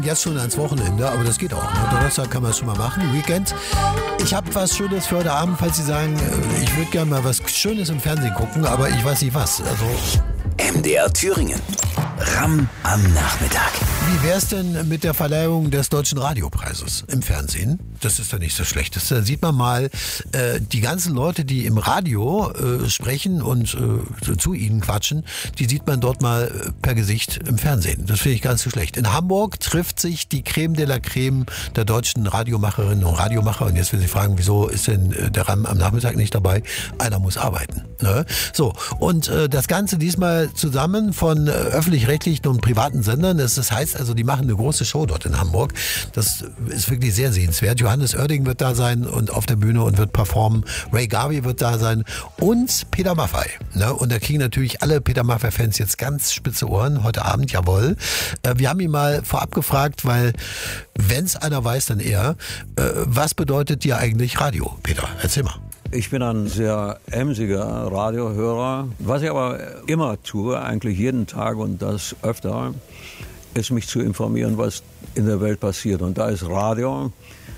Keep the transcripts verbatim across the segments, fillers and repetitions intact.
Jetzt schon ans Wochenende, aber das geht auch. Ne? Donnerstag kann man es schon mal machen, Weekend. Ich habe was Schönes für heute Abend, falls Sie sagen, ich würde gerne mal was Schönes im Fernsehen gucken, aber ich weiß nicht was. Also M D R Thüringen. Ram am Nachmittag. Wie wär's denn mit der Verleihung des Deutschen Radiopreises im Fernsehen? Das ist doch nicht so schlecht. Das, da sieht man mal äh, die ganzen Leute, die im Radio äh, sprechen und äh, zu ihnen quatschen, die sieht man dort mal per Gesicht im Fernsehen. Das finde ich ganz so schlecht. In Hamburg trifft sich die Creme de la Creme der deutschen Radiomacherinnen und Radiomacher. Und jetzt will Sie fragen, wieso ist denn der Ram am Nachmittag nicht dabei? Einer muss arbeiten. Ne? So, und äh, das Ganze diesmal zusammen von äh, öffentlich-rechtlichen und privaten Sendern. Das, das heißt also, die machen eine große Show dort in Hamburg. Das ist wirklich sehr sehenswert. Johannes Oerding wird da sein und auf der Bühne und wird performen. Ray Garvey wird da sein und Peter Maffay. Ne? Und da kriegen natürlich alle Peter Maffay-Fans jetzt ganz spitze Ohren heute Abend, jawohl. Äh, wir haben ihn mal vorab gefragt, weil wenn es einer weiß, dann er. Äh, was bedeutet dir eigentlich Radio, Peter? Erzähl mal. Ich bin ein sehr emsiger Radiohörer. Was ich aber immer tue, eigentlich jeden Tag und das öfter, ist mich zu informieren, was in der Welt passiert. Und da ist Radio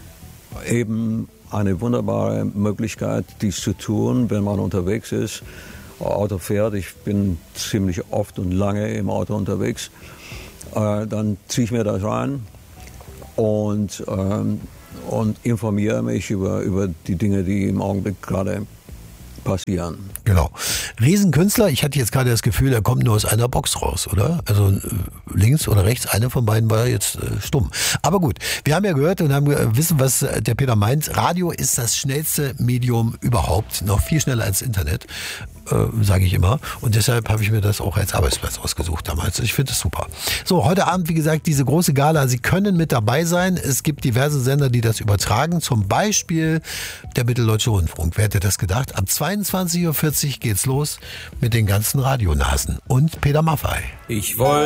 eben eine wunderbare Möglichkeit, dies zu tun, wenn man unterwegs ist, Auto fährt. Ich bin ziemlich oft und lange im Auto unterwegs. Äh, dann ziehe ich mir das rein und ähm, und informiere mich über, über die Dinge, die im Augenblick gerade passieren. Genau. Riesenkünstler, ich hatte jetzt gerade das Gefühl, er kommt nur aus einer Box raus, oder? Also links oder rechts, einer von beiden war jetzt äh, stumm. Aber gut, wir haben ja gehört und haben äh, wissen, was der Peter meint. Radio ist das schnellste Medium überhaupt, noch viel schneller als Internet, äh, sage ich immer. Und deshalb habe ich mir das auch als Arbeitsplatz ausgesucht damals. Ich finde das super. So, heute Abend, wie gesagt, diese große Gala. Sie können mit dabei sein. Es gibt diverse Sender, die das übertragen. Zum Beispiel der Mitteldeutsche Rundfunk. Wer hätte das gedacht? Ab zweiundzwanzig Uhr vierzig geht's los mit den ganzen Radionasen und Peter Maffay. Ich wollte